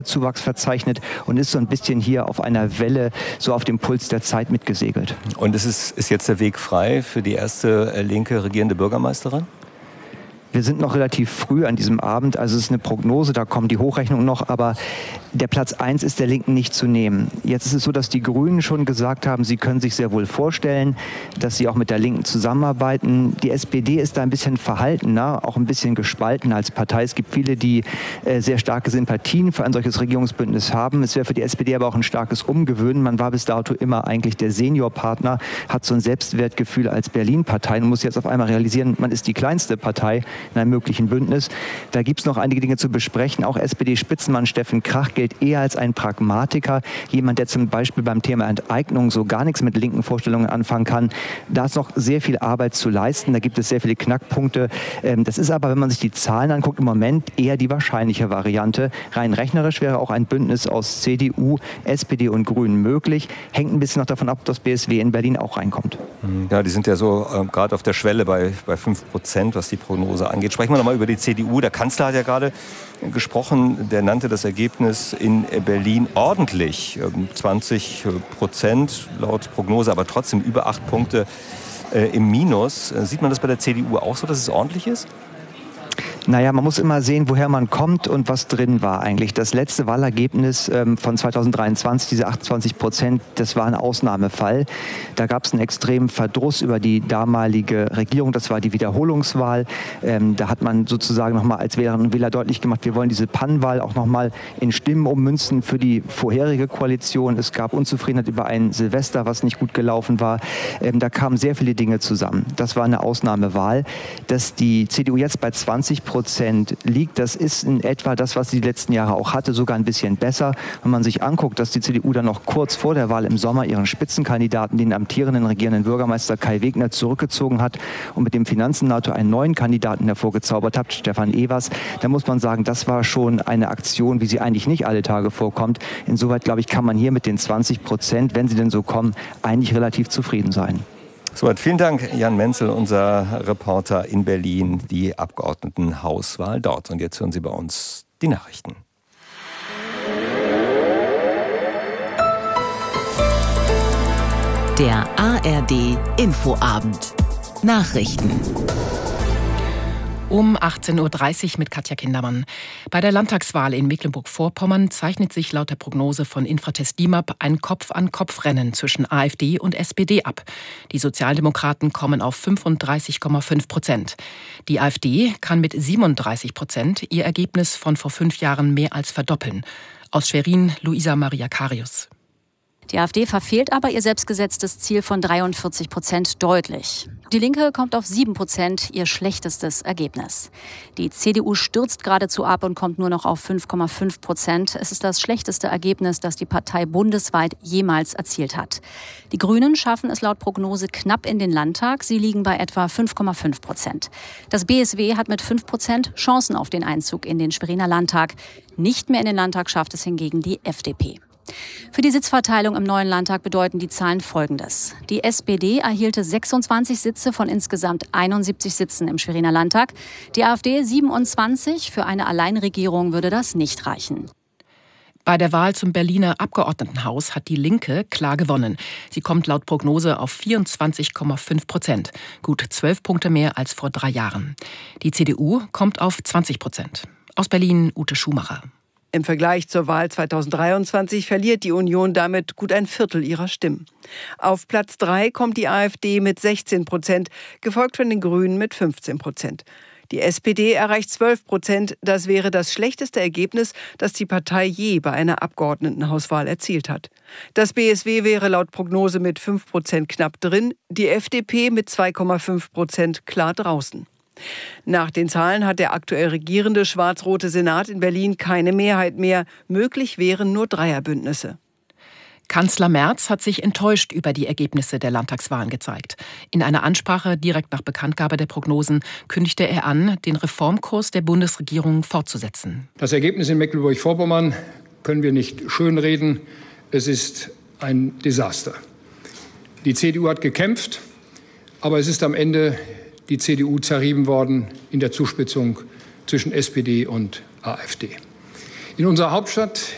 Zuwachs verzeichnet und ist so ein bisschen hier auf einer Welle, so auf dem Puls der Zeit mitgesegelt. Und ist jetzt der Weg frei für die erste linke regierende Bürgermeisterin? Wir sind noch relativ früh an diesem Abend, also es ist eine Prognose, da kommen die Hochrechnungen noch, aber der Platz 1 ist der Linken nicht zu nehmen. Jetzt ist es so, dass die Grünen schon gesagt haben, sie können sich sehr wohl vorstellen, dass sie auch mit der Linken zusammenarbeiten. Die SPD ist da ein bisschen verhaltener, auch ein bisschen gespalten als Partei. Es gibt viele, die sehr starke Sympathien für ein solches Regierungsbündnis haben. Es wäre für die SPD aber auch ein starkes Umgewöhnen. Man war bis dato immer eigentlich der Seniorpartner, hat so ein Selbstwertgefühl als Berlin-Partei und muss jetzt auf einmal realisieren, man ist die kleinste Partei in einem möglichen Bündnis. Da gibt es noch einige Dinge zu besprechen. Auch SPD-Spitzenmann Steffen Krach gilt eher als ein Pragmatiker. Jemand, der zum Beispiel beim Thema Enteignung so gar nichts mit linken Vorstellungen anfangen kann. Da ist noch sehr viel Arbeit zu leisten. Da gibt es sehr viele Knackpunkte. Das ist aber, wenn man sich die Zahlen anguckt, im Moment eher die wahrscheinliche Variante. Rein rechnerisch wäre auch ein Bündnis aus CDU, SPD und Grünen möglich. Hängt ein bisschen noch davon ab, ob das BSW in Berlin auch reinkommt. Ja, die sind ja so gerade auf der Schwelle bei 5%, was die Prognose angeht. Sprechen wir noch mal über die CDU. Der Kanzler hat ja gerade gesprochen, der nannte das Ergebnis in Berlin ordentlich. 20% laut Prognose, aber trotzdem über 8 Punkte im Minus. Sieht man das bei der CDU auch so, dass es ordentlich ist? Naja, man muss immer sehen, woher man kommt und was drin war eigentlich. Das letzte Wahlergebnis von 2023, diese 28%, das war ein Ausnahmefall. Da gab es einen extremen Verdruss über die damalige Regierung. Das war die Wiederholungswahl. Da hat man sozusagen nochmal als Wählerinnen und Wähler deutlich gemacht, wir wollen diese Pannenwahl auch nochmal in Stimmen ummünzen für die vorherige Koalition. Es gab Unzufriedenheit über ein Silvester, was nicht gut gelaufen war. Da kamen sehr viele Dinge zusammen. Das war eine Ausnahmewahl. Dass die CDU jetzt bei 20% liegt, das ist in etwa das, was sie die letzten Jahre auch hatte, sogar ein bisschen besser. Wenn man sich anguckt, dass die CDU dann noch kurz vor der Wahl im Sommer ihren Spitzenkandidaten, den amtierenden regierenden Bürgermeister Kai Wegner, zurückgezogen hat und mit dem Finanzsenator einen neuen Kandidaten hervorgezaubert hat, Stefan Evers, dann muss man sagen, das war schon eine Aktion, wie sie eigentlich nicht alle Tage vorkommt. Insoweit, glaube ich, kann man hier mit den 20%, wenn sie denn so kommen, eigentlich relativ zufrieden sein. Soweit. Vielen Dank, Jan Menzel, unser Reporter in Berlin, die Abgeordnetenhauswahl dort. Und jetzt hören Sie bei uns die Nachrichten. Der ARD Infoabend. Nachrichten. Um 18.30 Uhr mit Katja Kindermann. Bei der Landtagswahl in Mecklenburg-Vorpommern zeichnet sich laut der Prognose von Infratest DIMAP ein Kopf-an-Kopf-Rennen zwischen AfD und SPD ab. Die Sozialdemokraten kommen auf 35,5%. Die AfD kann mit 37% ihr Ergebnis von vor 5 Jahren mehr als verdoppeln. Aus Schwerin, Luisa Maria Karius. Die AfD verfehlt aber ihr selbstgesetztes Ziel von 43% deutlich. Die Linke kommt auf 7%, ihr schlechtestes Ergebnis. Die CDU stürzt geradezu ab und kommt nur noch auf 5,5%. Es ist das schlechteste Ergebnis, das die Partei bundesweit jemals erzielt hat. Die Grünen schaffen es laut Prognose knapp in den Landtag. Sie liegen bei etwa 5,5%. Das BSW hat mit 5% Chancen auf den Einzug in den Schweriner Landtag. Nicht mehr in den Landtag schafft es hingegen die FDP. Für die Sitzverteilung im neuen Landtag bedeuten die Zahlen Folgendes. Die SPD erhielte 26 Sitze von insgesamt 71 Sitzen im Schweriner Landtag. Die AfD 27. Für eine Alleinregierung würde das nicht reichen. Bei der Wahl zum Berliner Abgeordnetenhaus hat die Linke klar gewonnen. Sie kommt laut Prognose auf 24,5%. Gut 12 Punkte mehr als vor 3 Jahren. Die CDU kommt auf 20%. Aus Berlin Ute Schumacher. Im Vergleich zur Wahl 2023 verliert die Union damit gut ein Viertel ihrer Stimmen. Auf Platz 3 kommt die AfD mit 16%, gefolgt von den Grünen mit 15%. Die SPD erreicht 12%. Das wäre das schlechteste Ergebnis, das die Partei je bei einer Abgeordnetenhauswahl erzielt hat. Das BSW wäre laut Prognose mit 5% knapp drin, die FDP mit 2,5% klar draußen. Nach den Zahlen hat der aktuell regierende schwarz-rote Senat in Berlin keine Mehrheit mehr. Möglich wären nur Dreierbündnisse. Kanzler Merz hat sich enttäuscht über die Ergebnisse der Landtagswahlen gezeigt. In einer Ansprache direkt nach Bekanntgabe der Prognosen kündigte er an, den Reformkurs der Bundesregierung fortzusetzen. Das Ergebnis in Mecklenburg-Vorpommern können wir nicht schönreden. Es ist ein Desaster. Die CDU hat gekämpft, aber es ist am Ende die CDU zerrieben worden in der Zuspitzung zwischen SPD und AfD. In unserer Hauptstadt